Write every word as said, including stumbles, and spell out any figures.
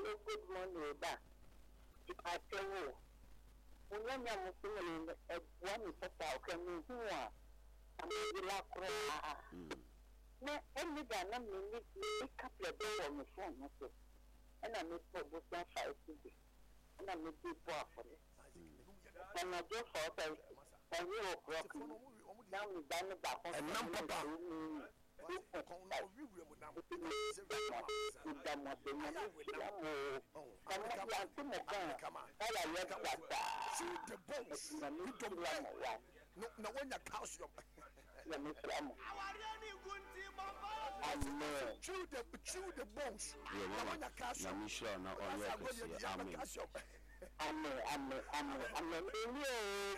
hello, good morning, da. I tell you, when you're Muslim, a one is a falcon, who are a black. Na any Ghana me make couple of days on the phone, and I make for both my five today, and I make it for it. And I just thought I will rock now we done about and number. No, no one your calcium. Chew the chew the bones. No one your calcium. I'm sure not all your calcium. I'm I'm I'm I'm I'm